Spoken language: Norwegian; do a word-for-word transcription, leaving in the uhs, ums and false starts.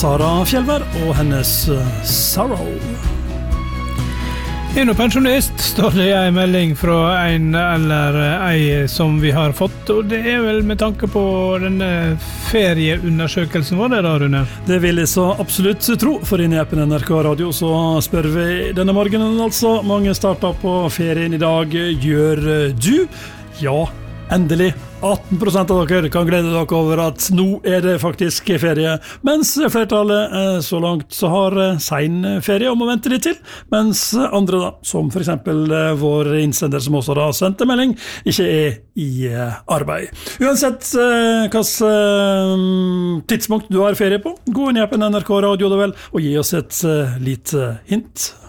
Sara Fjellvær og hennes Sorrow. Er du pensjonist, står det en melding fra en eller ei som vi har fått, og det er vel med tanke på denne ferieundersøkelsen, var det da, Rune? Det vil jeg så absolutt tro, for inne i appen N R K Radio så spør vi denne morgenen altså. Mange starter på ferien i dag. Gjør du? Ja, endelig. atten prosent av dere kan glede dere over at nå er det faktisk ferie, mens flertallet så langt så har sen ferie om å vente litt til, mens andre da, som for eksempel vår innsender som også da sendte melding, ikke er i arbeid. Uansett hvilket tidspunkt du har ferie på, gå inn i appen N R K Radio det vel, og gi oss et lite hint.